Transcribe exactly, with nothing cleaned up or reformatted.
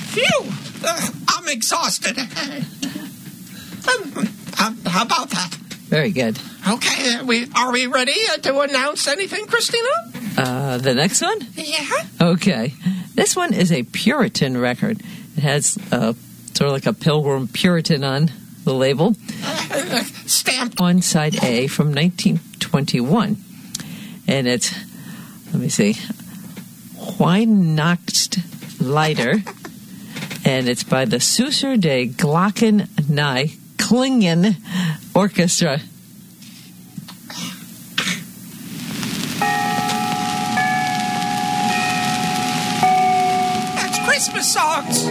Phew! Uh, I'm exhausted. um, how, how about that? Very good. Okay, uh, we are we ready uh, to announce anything, Christina? Uh, the next one? Yeah. Okay. This one is a Puritan record. It has uh, sort of like a Pilgrim Puritan on the label. Uh, stamped. On side A from nineteen twenty-one. And it's, let me see, Weihnacht Lieder. And it's by the Süsser de Glocken Nye Klingen Orchestra. That's Christmas songs.